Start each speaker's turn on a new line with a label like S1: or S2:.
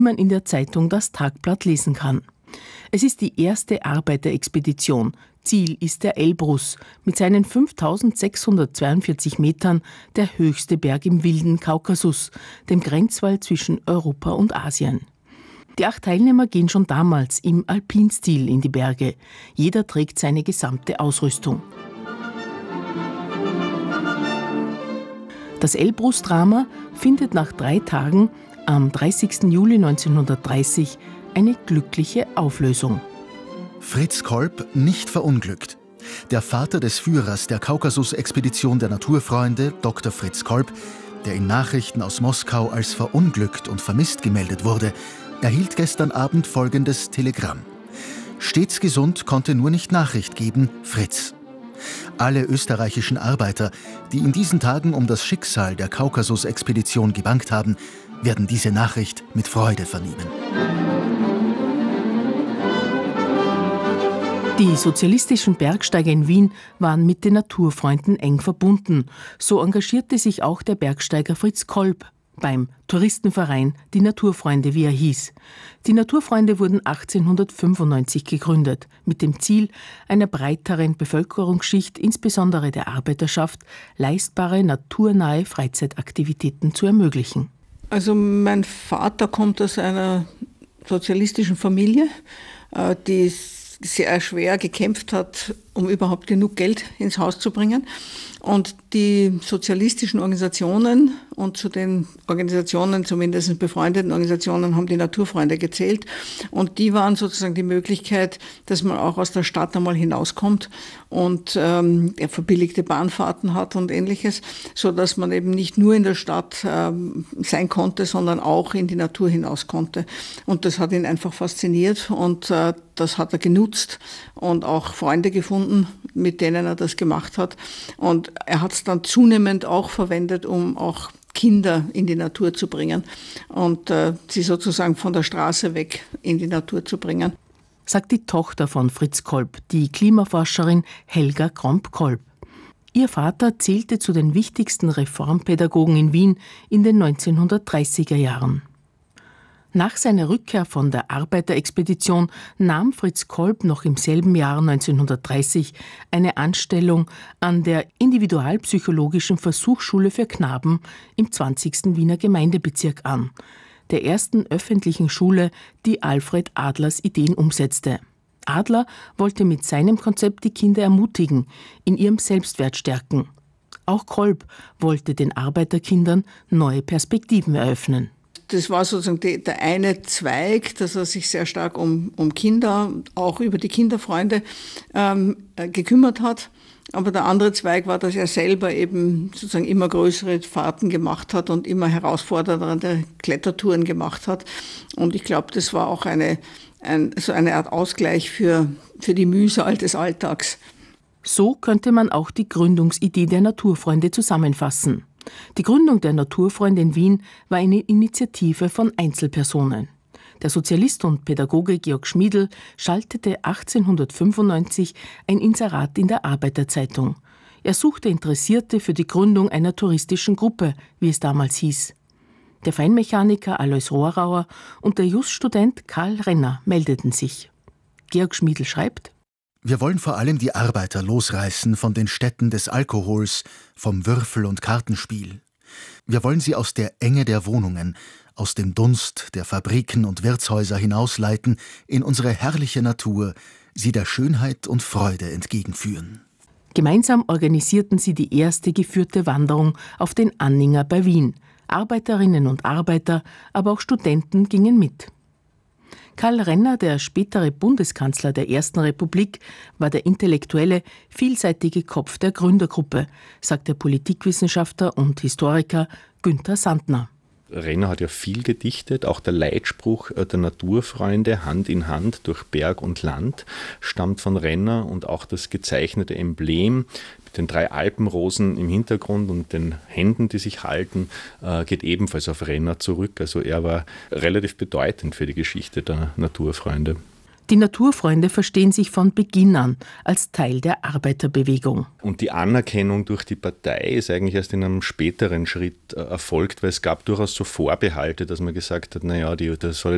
S1: man in der Zeitung Das Tagblatt lesen kann. Es ist die erste Arbeiterexpedition. Ziel ist der Elbrus mit seinen 5.642 Metern, der höchste Berg im wilden Kaukasus, dem Grenzwall zwischen Europa und Asien. Die 8 Teilnehmer gehen schon damals im Alpinstil in die Berge. Jeder trägt seine gesamte Ausrüstung. Das Elbrus-Drama findet nach 3 Tagen am 30. Juli 1930 eine glückliche Auflösung.
S2: Fritz Kolb nicht verunglückt. Der Vater des Führers der Kaukasus-Expedition der Naturfreunde, Dr. Fritz Kolb, der in Nachrichten aus Moskau als verunglückt und vermisst gemeldet wurde, erhielt gestern Abend folgendes Telegramm. Stets gesund, konnte nur nicht Nachricht geben, Fritz. Alle österreichischen Arbeiter, die in diesen Tagen um das Schicksal der Kaukasus-Expedition gebangt haben, werden diese Nachricht mit Freude vernehmen.
S1: Die sozialistischen Bergsteiger in Wien waren mit den Naturfreunden eng verbunden. So engagierte sich auch der Bergsteiger Fritz Kolb beim Touristenverein Die Naturfreunde, wie er hieß. Die Naturfreunde wurden 1895 gegründet, mit dem Ziel, einer breiteren Bevölkerungsschicht, insbesondere der Arbeiterschaft, leistbare, naturnahe Freizeitaktivitäten zu ermöglichen.
S3: Also mein Vater kommt aus einer sozialistischen Familie, die sehr schwer gekämpft hat, um überhaupt genug Geld ins Haus zu bringen. Und die sozialistischen Organisationen und zu den Organisationen, zumindest befreundeten Organisationen, haben die Naturfreunde gezählt. Und die waren sozusagen die Möglichkeit, dass man auch aus der Stadt einmal hinauskommt und verbilligte Bahnfahrten hat und Ähnliches, so dass man eben nicht nur in der Stadt sein konnte, sondern auch in die Natur hinaus konnte. Und das hat ihn einfach fasziniert und das hat er genutzt und auch Freunde gefunden, mit denen er das gemacht hat. Und er hat es dann zunehmend auch verwendet, um auch Kinder in die Natur zu bringen und sie sozusagen von der Straße weg in die Natur zu bringen.
S1: Sagt die Tochter von Fritz Kolb, die Klimaforscherin Helga Kromp-Kolb. Ihr Vater zählte zu den wichtigsten Reformpädagogen in Wien in den 1930er Jahren. Nach seiner Rückkehr von der Arbeiterexpedition nahm Fritz Kolb noch im selben Jahr 1930 eine Anstellung an der Individualpsychologischen Versuchsschule für Knaben im 20. Wiener Gemeindebezirk an, der ersten öffentlichen Schule, die Alfred Adlers Ideen umsetzte. Adler wollte mit seinem Konzept die Kinder ermutigen, in ihrem Selbstwert stärken. Auch Kolb wollte den Arbeiterkindern neue Perspektiven eröffnen.
S3: Das war sozusagen der eine Zweig, dass er sich sehr stark um Kinder, auch über die Kinderfreunde gekümmert hat. Aber der andere Zweig war, dass er selber eben sozusagen immer größere Fahrten gemacht hat und immer herausfordernde Klettertouren gemacht hat. Und ich glaube, das war auch so eine Art Ausgleich für die Mühsal des Alltags.
S1: So könnte man auch die Gründungsidee der Naturfreunde zusammenfassen. Die Gründung der Naturfreunde in Wien war eine Initiative von Einzelpersonen. Der Sozialist und Pädagoge Georg Schmiedl schaltete 1895 ein Inserat in der Arbeiterzeitung. Er suchte Interessierte für die Gründung einer touristischen Gruppe, wie es damals hieß. Der Feinmechaniker Alois Rohrauer und der Just-Student Karl Renner meldeten sich. Georg Schmiedl schreibt:
S2: Wir wollen vor allem die Arbeiter losreißen von den Städten des Alkohols, vom Würfel- und Kartenspiel. Wir wollen sie aus der Enge der Wohnungen, aus dem Dunst der Fabriken und Wirtshäuser hinausleiten in unsere herrliche Natur, sie der Schönheit und Freude entgegenführen.
S1: Gemeinsam organisierten sie die erste geführte Wanderung auf den Anninger bei Wien. Arbeiterinnen und Arbeiter, aber auch Studenten gingen mit. Karl Renner, der spätere Bundeskanzler der Ersten Republik, war der intellektuelle, vielseitige Kopf der Gründergruppe, sagt der Politikwissenschaftler und Historiker Günther Sandner.
S4: Renner hat ja viel gedichtet, auch der Leitspruch der Naturfreunde, Hand in Hand durch Berg und Land, stammt von Renner und auch das gezeichnete Emblem mit den 3 Alpenrosen im Hintergrund und den Händen, die sich halten, geht ebenfalls auf Renner zurück. Also er war relativ bedeutend für die Geschichte der Naturfreunde.
S1: Die Naturfreunde verstehen sich von Beginn an als Teil der Arbeiterbewegung.
S4: Und die Anerkennung durch die Partei ist eigentlich erst in einem späteren Schritt erfolgt, weil es gab durchaus so Vorbehalte, dass man gesagt hat, naja, das soll